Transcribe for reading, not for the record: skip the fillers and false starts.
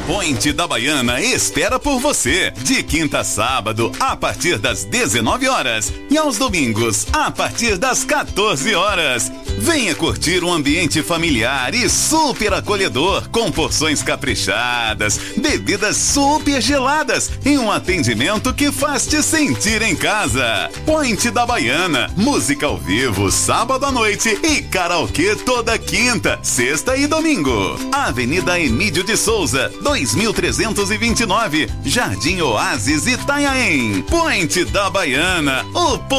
Point da Baiana espera por você, de quinta a sábado, a partir das 19 horas e aos domingos, a partir das 14 horas. Venha curtir um ambiente familiar e super acolhedor, com porções caprichadas, bebidas super geladas e um atendimento que faz te sentir em casa. Point da Baiana, música ao vivo, sábado à noite e karaokê toda quinta, sexta e domingo. Avenida Emídio de Souza, 2329, Jardim Oásis, Itanhaém. Point da Baiana, o